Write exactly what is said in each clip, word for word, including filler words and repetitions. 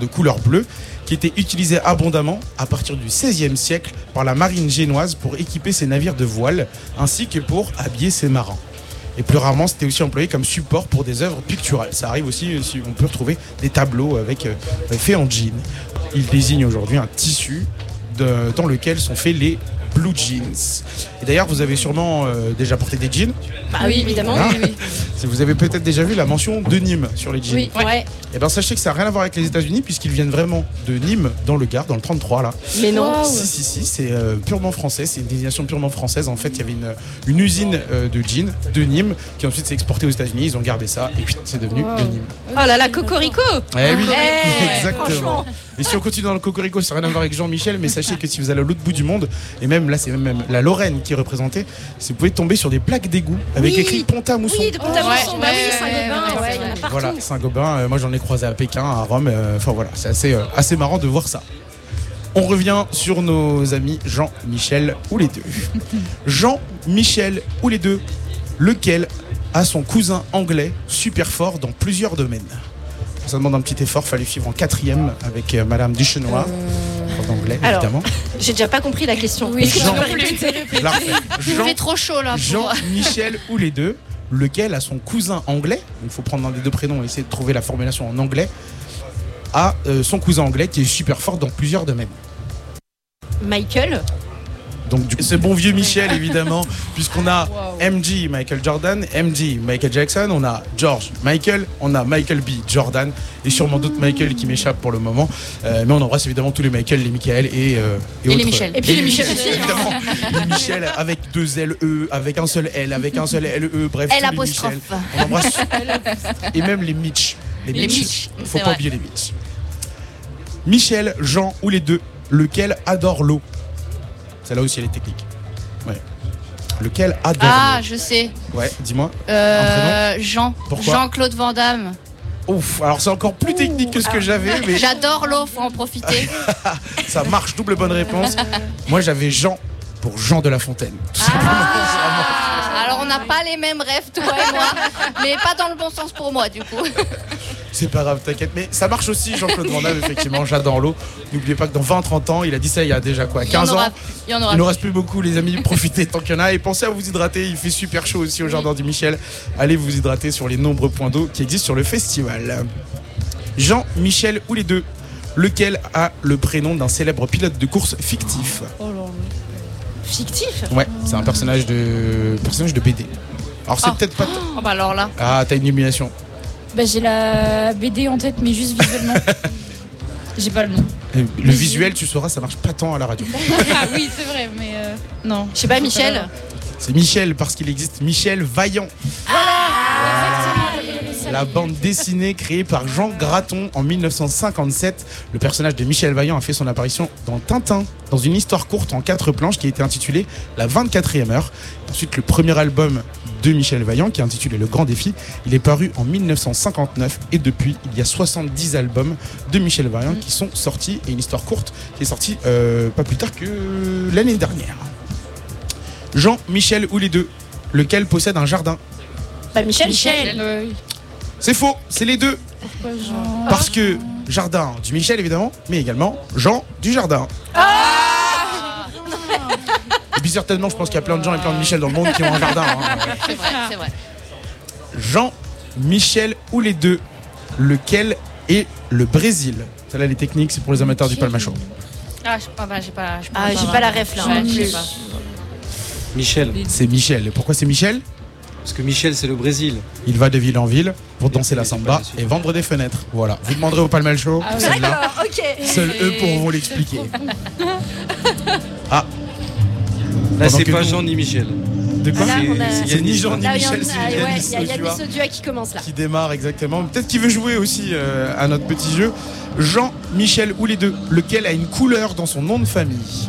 de couleur bleue qui était utilisé abondamment à partir du seizième siècle par la marine génoise pour équiper ses navires de voile ainsi que pour habiller ses marins. Et plus rarement, c'était aussi employé comme support pour des œuvres picturales. Ça arrive aussi, on peut retrouver des tableaux avec, euh, faits en jean. Il désigne aujourd'hui un tissu de, dans lequel sont faits les blue jeans. Et d'ailleurs, vous avez sûrement euh, déjà porté des jeans. Bah oui, évidemment. Hein oui, oui. Vous avez peut-être déjà vu la mention de Nîmes sur les jeans. Oui, ouais. Et bien sachez que ça n'a rien à voir avec les États-Unis puisqu'ils viennent vraiment de Nîmes dans le Gard, dans le trente-trois là. Mais non. Wow. Si si si, c'est euh, purement français, c'est une désignation purement française. En fait, il y avait une, une usine euh, de jeans de Nîmes qui ensuite s'est exportée aux États-Unis. Ils ont gardé ça et puis c'est devenu wow. de Nîmes. Oh là là, Cocorico. Eh oui, hey, exactement. Et si on continue dans le Cocorico, ça n'a rien à voir avec Jean-Michel, mais sachez que si vous allez à l'autre bout du monde, et même là c'est même la Lorraine qui est représentée, vous pouvez tomber sur des plaques d'égout avec oui. écrit Pont-à-Mousson. Oui, de Pont-à-Mousson, ouais, bah ouais, oui, Saint-Gobain, ouais, ouais, il y en a partout. Voilà, Saint-Gobain, euh, moi j'en ai croisé à Pékin, à Rome, euh, enfin voilà, c'est assez, euh, assez marrant de voir ça. On revient sur nos amis Jean-Michel ou les deux. Jean-Michel ou les deux, lequel a son cousin anglais super fort dans plusieurs domaines. Ça demande un petit effort, fallait suivre en quatrième avec euh, Madame Duchesnois, euh... en anglais Alors, évidemment. J'ai déjà pas compris la question. Oui, Est-ce que Jean... tu peux répéter ? Je la refais. Il Jean... fait trop chaud là. Pour... Jean-Michel ou les deux, lequel a son cousin anglais, il faut prendre un des deux prénoms et essayer de trouver la formulation en anglais, a euh, son cousin anglais qui est super fort dans plusieurs domaines. Michael. Donc du coup, ce bon vieux Michel évidemment, puisqu'on a wow. M J Michael Jordan, M J Michael Jackson, on a George Michael, on a Michael B Jordan et sûrement d'autres Michael qui m'échappent pour le moment. Euh, mais on embrasse évidemment tous les Michael, les Michael et, euh, et, et autres. les Michel. Et puis et les Michel aussi. Évidemment, les Michel avec deux L E, avec un seul L, avec un seul L E, bref. L apostrophe. On embrasse. Et même les Mitch. Les, les Mitch. Mitch. Faut pas vrai. oublier les Mitch. Michel, Jean ou les deux, lequel adore l'eau? Celle-là aussi elle est technique. Ouais. Lequel adore Ah, l'eau? je sais. Ouais, dis-moi. Euh, Jean. Pourquoi? Jean-Claude Van Damme. Ouf, alors c'est encore plus technique que ce que j'avais, mais j'adore l'eau, faut en profiter. Ça marche, double bonne réponse. Moi j'avais Jean pour Jean de La Fontaine. Tout ah, alors on n'a pas les mêmes rêves, toi et moi, mais pas dans le bon sens pour moi du coup. C'est pas grave, t'inquiète, mais ça marche aussi Jean-Claude Van Damme, effectivement, j'adore l'eau. N'oubliez pas que dans vingt à trente ans, il a dit ça il y a déjà quoi, quinze il aura, ans. Il, il nous reste plus beaucoup les amis, profitez tant qu'il y en a et pensez à vous hydrater, il fait super chaud aussi au jardin du Michel. Allez vous hydrater sur les nombreux points d'eau qui existent sur le festival. Jean-Michel ou les deux, lequel a le prénom d'un célèbre pilote de course fictif? Oh là là. Fictif? Ouais, c'est un personnage de personnage de B D. Alors c'est oh. peut-être pas... T- oh bah alors là. Ah, t'as une illumination. Bah j'ai la B D en tête, mais juste visuellement. J'ai pas le nom. Le mais visuel, tu sauras, ça marche pas tant à la radio. Ah oui, c'est vrai, mais euh, non. Je sais pas, Michel. C'est Michel, parce qu'il existe Michel Vaillant. Ah, voilà. La bande dessinée créée par Jean Graton en mille neuf cent cinquante-sept. Le personnage de Michel Vaillant a fait son apparition dans Tintin, dans une histoire courte en quatre planches qui a été intitulée La vingt-quatrième heure. Ensuite, le premier album de Michel Vaillant, qui est intitulé Le Grand Défi, il est paru en mille neuf cent cinquante-neuf et depuis, il y a soixante-dix albums de Michel Vaillant qui sont sortis et une histoire courte qui est sortie euh, pas plus tard que l'année dernière. Jean-Michel ou les deux, lequel possède un jardin? Bah Michel. Michel. Euh, C'est faux, c'est les deux. Pourquoi Jean? Parce que jardin du Michel évidemment, mais également Jean du jardin. Ah et puis certainement, je pense qu'il y a plein de gens et plein de Michel dans le monde qui ont un jardin. Hein. C'est vrai, c'est vrai. Jean-Michel ou les deux, lequel est le Brésil? Celle-là, les techniques, c'est pour les amateurs du palmacho. Ah, j'ai pas, j'ai pas, j'ai pas, ah, j'ai pas la ref là. Ouais, je sais sais pas. pas. Michel. C'est Michel. Et pourquoi c'est Michel? Parce que Michel, c'est le Brésil. Il va de ville en ville pour danser Et la samba et vendre des fenêtres. Voilà. Vous demanderez au Palmal Show. Ah, celle-là. D'accord, ok. Seuls eux pourront l'expliquer. Ah. Là, c'est que pas nous- Jean ni Michel. De quoi? Ah, là, on a- C'est c'est ni Jean ni Là, il y en a- Michel, c'est ah, ouais, Yannis il y a Yannis Ojua Ojua qui commence là. qui démarre exactement. Peut-être qu'il veut jouer aussi euh, à notre petit jeu. Jean-Michel ou les deux, lequel a une couleur dans son nom de famille?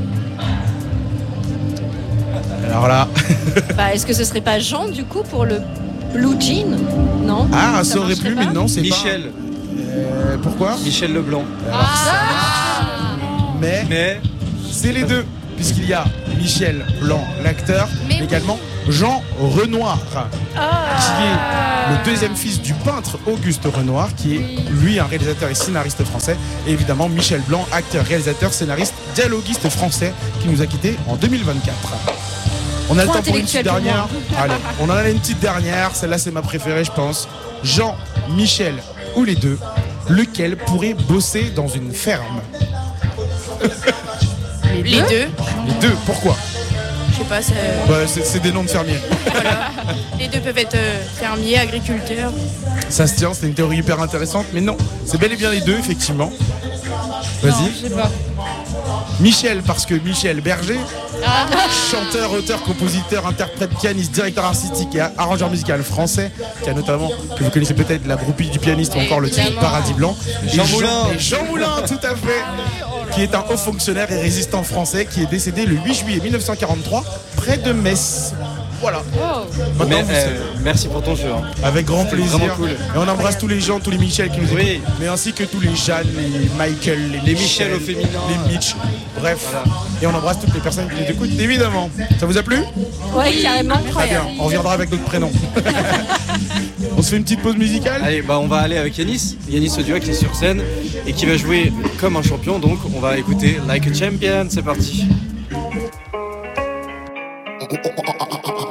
Alors là, Bah, est-ce que ce serait pas Jean du coup pour le blue jean? Non. ah, ça aurait marcherait pu, pas mais non, c'est Michel. pas. Euh, pourquoi? Michel Leblanc. Alors, ça marche, mais Mais c'est les deux, puisqu'il y a Michel Blanc, l'acteur, Mais mais oui. également Jean Renoir, qui est le deuxième fils du peintre Auguste Renoir, qui est lui un réalisateur et scénariste français. Et évidemment Michel Blanc, acteur, réalisateur, scénariste, dialoguiste français, qui nous a quittés en deux mille vingt-quatre. On a le Trop temps pour une petite intellectuel pour dernière. Allez, on en a une petite dernière. Celle-là, c'est ma préférée, je pense. Jean, Michel ou les deux, lequel pourrait bosser dans une ferme? Les deux. Les deux, pourquoi? Je sais pas, c'est- Bah, c'est, c'est des noms de fermiers. voilà. Les deux peuvent être euh, fermiers, agriculteurs. Ça se tient, c'est une théorie hyper intéressante, mais non, c'est bel et bien les deux, effectivement. Vas-y. Je sais pas. Michel, parce que Michel Berger, chanteur, auteur, compositeur, interprète, pianiste, directeur artistique et arrangeur musical français, qui a notamment, que vous connaissez peut-être, la groupie du pianiste ou encore le titre Évidemment. Paradis Blanc. Jean Et Moulin. et Jean Moulin, tout à fait, qui est un haut fonctionnaire et résistant français qui est décédé le huit juillet mille neuf cent quarante-trois près de Metz. Voilà. Maintenant, Mais, vous euh, savez. merci pour ton jeu. hein. Avec grand C'est plaisir. vraiment cool. Et on embrasse tous les gens, tous les Michel qui nous Oui. écoutent, mais ainsi que tous les Jeanne, les Michael, les, Les Michel, Michel au féminin. les Mitch. Bref. Voilà. Et on embrasse toutes les personnes qui nous écoutent, évidemment. Ça vous a plu? Ouais, carrément. Très bien. On reviendra avec d'autres prénoms. On se fait une petite pause musicale? Allez, bah on va aller avec Yanis. Yanis Oduak qui est sur scène et qui va jouer comme un champion. Donc on va écouter Like a Champion. C'est parti.